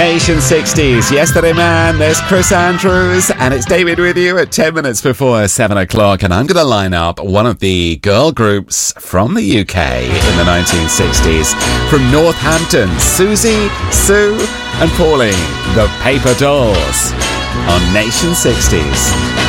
Nation 60s. Yesterday, man, there's Chris Andrews, and it's David with you at 10 minutes before 7 o'clock. And I'm going to line up one of the girl groups from the UK in the 1960s. From Northampton, Susie, Sue, and Pauline, the Paper Dolls on Nation 60s.